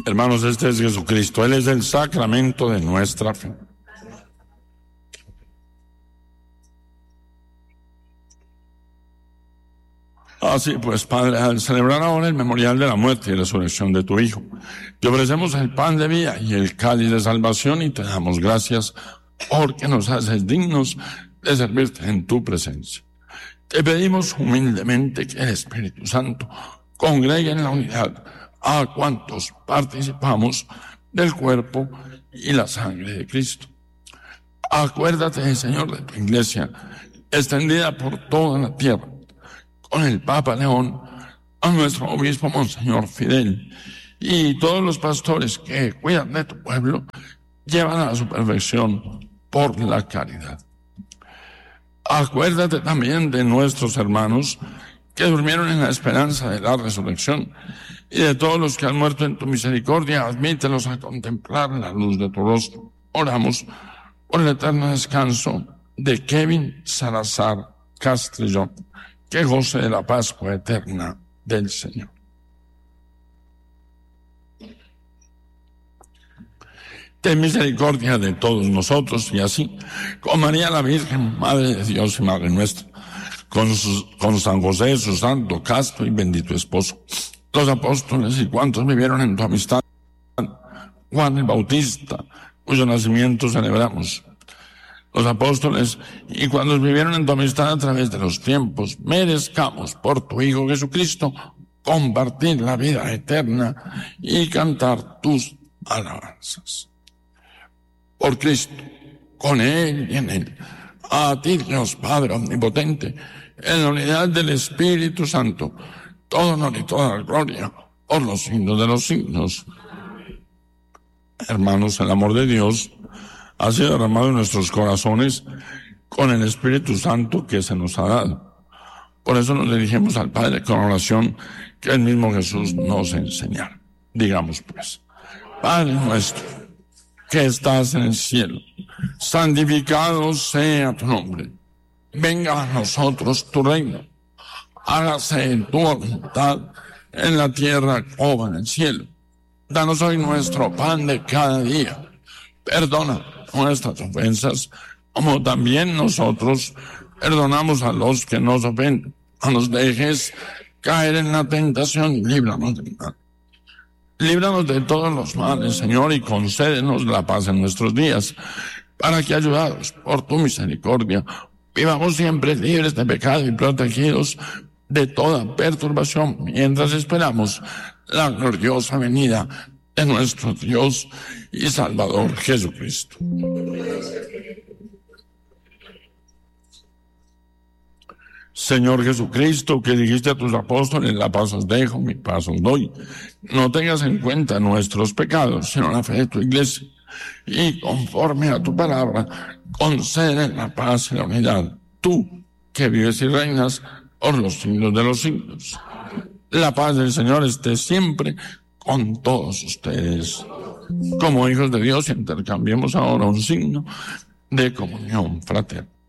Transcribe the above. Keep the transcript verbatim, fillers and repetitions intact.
Hermanos, este es Jesucristo. Él es el sacramento de nuestra fe. Así pues, Padre, al celebrar ahora el memorial de la muerte y resurrección de tu Hijo, te ofrecemos el pan de vida y el cáliz de salvación y te damos gracias porque nos haces dignos de servirte en tu presencia. Te pedimos humildemente que el Espíritu Santo congregue en la unidad a cuantos participamos del cuerpo y la sangre de Cristo. Acuérdate, Señor, de tu iglesia, extendida por toda la tierra, con el Papa León, a nuestro obispo Monseñor Fidel, y todos los pastores que cuidan de tu pueblo, llevan a su perfección por la caridad. Acuérdate también de nuestros hermanos que durmieron en la esperanza de la resurrección, y de todos los que han muerto en tu misericordia, admítelos a contemplar la luz de tu rostro. Oramos por el eterno descanso de Kevin Salazar Castrillón, que goce de la Pascua eterna del Señor. Ten misericordia de todos nosotros, y así, con María la Virgen, Madre de Dios y Madre nuestra, con, sus, con San José, su santo, casto y bendito esposo, los apóstoles y cuantos vivieron en tu amistad, Juan el Bautista, cuyo nacimiento celebramos, los apóstoles y cuantos vivieron en tu amistad a través de los tiempos, merezcamos por tu Hijo Jesucristo compartir la vida eterna y cantar tus alabanzas. Por Cristo, con Él y en Él, a ti, Dios Padre omnipotente, en la unidad del Espíritu Santo, todo honor y toda gloria por los siglos de los siglos. Hermanos, el amor de Dios ha sido derramado en nuestros corazones con el Espíritu Santo que se nos ha dado. Por eso nos dirigimos al Padre con oración que el mismo Jesús nos enseñara. Digamos pues: Padre nuestro, que estás en el cielo, santificado sea tu nombre. Venga a nosotros tu reino. Hágase tu voluntad en la tierra como en el cielo. Danos hoy nuestro pan de cada día. Perdona nuestras ofensas, como también nosotros perdonamos a los que nos ofenden. No nos dejes caer en la tentación y líbranos del mal. Líbranos de todos los males, Señor, y concédenos la paz en nuestros días, para que, ayudados por tu misericordia, vivamos siempre libres de pecado y protegidos de toda perturbación, mientras esperamos la gloriosa venida de nuestro Dios y Salvador Jesucristo. Señor Jesucristo, que dijiste a tus apóstoles: la paz os dejo, mi paz os doy. No tengas en cuenta nuestros pecados, sino la fe de tu iglesia. Y conforme a tu palabra, concede la paz y la unidad. Tú, que vives y reinas por los siglos de los siglos. La paz del Señor esté siempre con todos ustedes. Como hijos de Dios, intercambiemos ahora un signo de comunión fraterna.